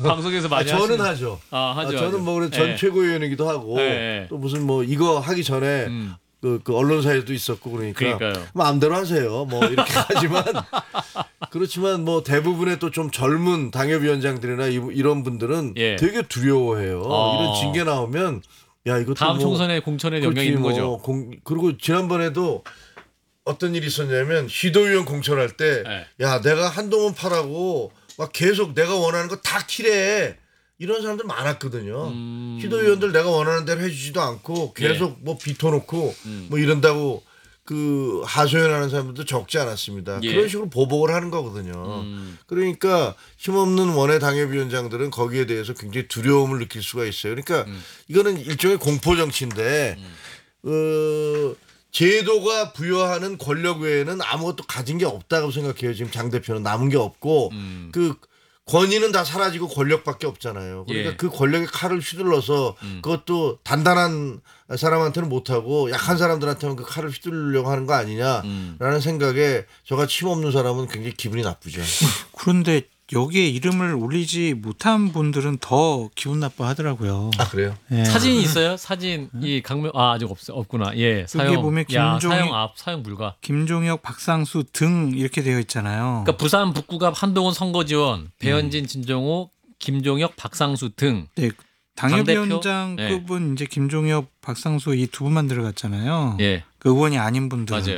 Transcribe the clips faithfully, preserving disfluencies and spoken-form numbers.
방송에서 많이 아, 저는 하시는... 하죠. 아, 하죠. 아, 저는 하죠. 뭐 그래 전 네. 최고위원이기도 하고 네. 또 무슨 뭐 이거 하기 전에 음. 그, 그 언론사에도 있었고 그러니까 그러니까요. 마음대로 하세요. 뭐 이렇게 하지만 그렇지만 뭐 대부분의 또 좀 젊은 당협위원장들이나 이, 이런 분들은 예. 되게 두려워해요. 아. 이런 징계 나오면 야 이것도 다음 뭐 총선에 공천에 영향이 그렇지, 있는 뭐 거죠. 공, 그리고 지난번에도 어떤 일이 있었냐면 희도위원 공천할 때 야 네. 내가 한동훈 파라고 막 계속 내가 원하는 거 다 키래 이런 사람들 많았거든요. 음... 희도위원들 내가 원하는 대로 해주지도 않고 계속 예. 뭐 비토놓고 음. 뭐 이런다고 그 하소연하는 사람들도 적지 않았습니다. 예. 그런 식으로 보복을 하는 거거든요. 음. 그러니까 힘없는 원외 당협위원장들은 거기에 대해서 굉장히 두려움을 느낄 수가 있어요. 그러니까 음. 이거는 일종의 공포 정치인데 음. 어, 제도가 부여하는 권력 외에는 아무것도 가진 게 없다고 생각해요. 지금 장 대표는 남은 게 없고 음. 그 권위는 다 사라지고 권력밖에 없잖아요. 그러니까 예. 그 권력의 칼을 휘둘러서 음. 그것도 단단한 사람한테는 못하고 약한 사람들한테는 그 칼을 휘두르려고 하는 거 아니냐라는 음. 생각에 저같이 힘없는 사람은 굉장히 기분이 나쁘죠. 그런데 여기에 이름을 올리지 못한 분들은 더 기분 나빠하더라고요. 아 그래요? 예. 사진이 있어요? 사진 이 강명 아 아직 없 없구나. 예. 사용 보면 야, 김종인- 사용 앞 사용 불가. 김종혁, 박상수 등 이렇게 되어 있잖아요. 그러니까 부산 북구갑 한동훈 선거지원 배현진, 진정호, 김종혁, 박상수 등. 네, 당대표? 당협위원장급은 이제 김종혁, 박상수 이 두 분만 들어갔잖아요. 예. 그 의원이 아닌 분들. 맞아요.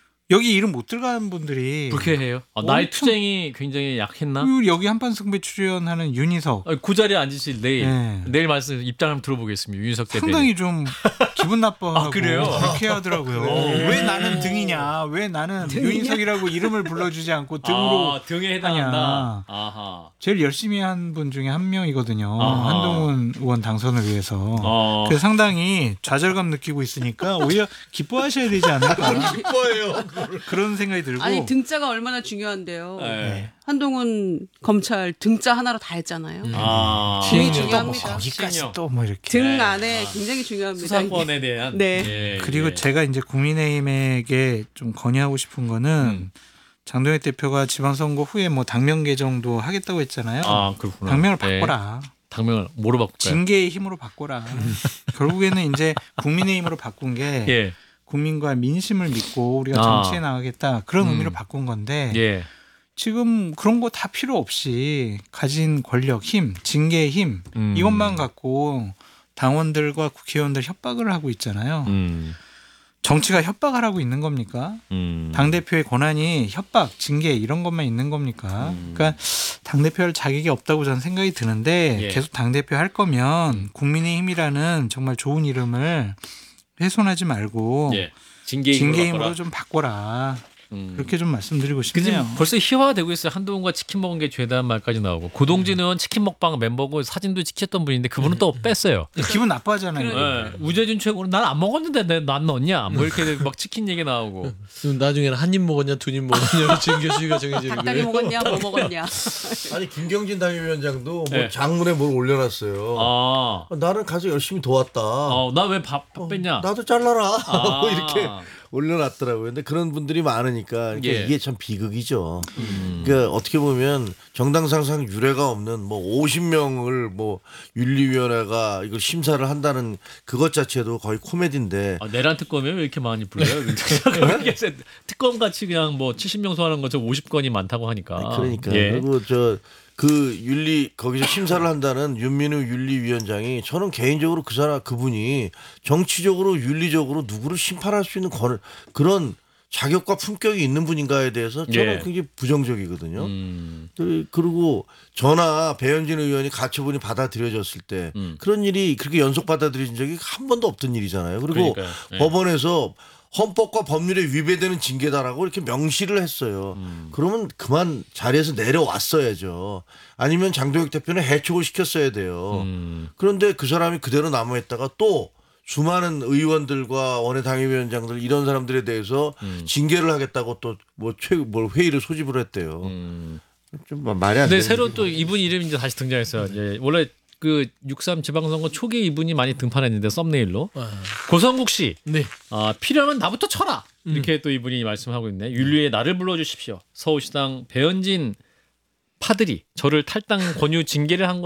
여기 이름 못 들어간 분들이 불쾌해요. 아, 나이 엄청- 투쟁이 굉장히 약했나? 그리고 여기 한판승배 출연하는 윤희석 아, 그 자리에 앉으실 내일 네. 내일 말씀 입장 한번 들어보겠습니다. 윤석 대표. 상당히 좀 기분 나빠하고 아, 그래요? 불쾌하더라고요. 그래요? 왜 나는 등이냐? 왜 나는 윤희석이라고 이름을 불러주지 않고 등으로 아, 등에 해당한다. 하냐. 아하. 제일 열심히 한 분 중에 한 명이거든요. 아하. 한동훈 의원 당선을 위해서. 어. 그래서 상당히 좌절감 느끼고 있으니까 오히려 기뻐하셔야 되지 않을까 기뻐해요. 그런 생각이 들고. 아니 등자가 얼마나 중요한데요. 네. 한동훈 검찰 등자 하나로 다 했잖아요. 음. 아. 등이 또 중요합니다. 거기까지 신용. 또 뭐 이렇게. 등 네. 안에 아. 굉장히 중요합니다. 수사권에 대한. 네. 예, 그리고 예. 제가 이제 국민의힘에게 좀 건의하고 싶은 거는 음. 장동혁 대표가 지방선거 후에 뭐 당명 개정도 하겠다고 했잖아요. 아 그렇구나. 당명을 네. 바꿔라. 당명을 뭐로 바꿀까요? 징계의 힘으로 바꿔라. 결국에는 이제 국민의힘으로 바꾼 게 예. 국민과 민심을 믿고 우리가 아. 정치에 나가겠다 그런 음. 의미로 바꾼 건데 예. 지금 그런 거 다 필요 없이 가진 권력, 힘, 징계의 힘 음. 이것만 갖고 당원들과 국회의원들 협박을 하고 있잖아요. 음. 정치가 협박을 하고 있는 겁니까? 음. 당대표의 권한이 협박, 징계 이런 것만 있는 겁니까? 음. 그러니까 당대표 할 자격이 없다고 저는 생각이 드는데 예. 계속 당대표 할 거면 국민의힘이라는 정말 좋은 이름을 훼손하지 말고 예. 징계 징계힘으로 좀 바꿔라. 음. 그렇게 좀 말씀드리고 그 지금 싶네요. 벌써 희화되고 있어요. 한동훈과 치킨 먹은 게 죄다는 말까지 나오고 고동진 의원 치킨 먹방 멤버고 사진도 찍혔던 분인데 그분은 또 뺐어요. 기분 나빠하잖아요. 예. 우재준 최고는 난 안 먹었는데 내- 난 넣었냐? 뭐 이렇게 막 치킨 얘기 나오고. 그럼 나중에는 한 입 먹었냐 두 입 먹었냐 지금 교수가 정해지는 닭다리 거예요. 먹었냐, 뭐 먹었냐. 아니 김경진 당협위원장도 뭐 네. 장문에 뭘 올려놨어요. 아, 나는 가서 열심히 도왔다. 어, 나왜밥 밥 뺐냐? 나도 잘라라. 아. 뭐 이렇게 올려놨더라고요. 근데 그런 분들이 많으니까 그러니까 예. 이게 참 비극이죠. 음. 그러니까 어떻게 보면 정당상상 유례가 없는 뭐 오십 명을 뭐 윤리위원회가 이걸 심사를 한다는 그것 자체도 거의 코미디인데. 아, 내란 특검이 왜 이렇게 많이 불러요? 특검 같이 그냥 뭐 칠십 명 소환하는 것처럼 오십 건이 많다고 하니까. 그러니까 예. 그리고 저 그 윤리 거기서 심사를 한다는 윤민우 윤리위원장이 저는 개인적으로 그 사람 그분이 정치적으로 윤리적으로 누구를 심판할 수 있는 권, 그런 자격과 품격이 있는 분인가에 대해서 저는 예. 굉장히 부정적이거든요. 음. 그- 그리고 저나 배현진 의원이 가처분이 받아들여졌을 때 음. 그런 일이 그렇게 연속 받아들여진 적이 한 번도 없던 일이잖아요. 그리고 그러니까요. 예. 법원에서 헌법과 법률에 위배되는 징계다라고 이렇게 명시를 했어요. 음. 그러면 그만 자리에서 내려왔어야죠. 아니면 장동혁 대표는 해촉을 시켰어야 돼요. 음. 그런데 그 사람이 그대로 남아있다가 또 수많은 의원들과 원외 당협위원장들 이런 사람들에 대해서 음. 징계를 하겠다고 또 뭐 최 뭘 회의를 소집을 했대요. 음. 좀 말이 안 근데 되는. 새로 또 이분 이름이 이제 다시 등장했어요. 예. 원래 그 육삼 지방선거 초기 이분이 많이 등판했는데 썸네일로 아, 고성국 씨 네. 아, 필요하면 나부터 쳐라 이렇게 또 이분이 말씀하고 있네. 윤리에 나를 불러주십시오. 서울시당 배현진 파들이 저를 탈당 권유 징계를 한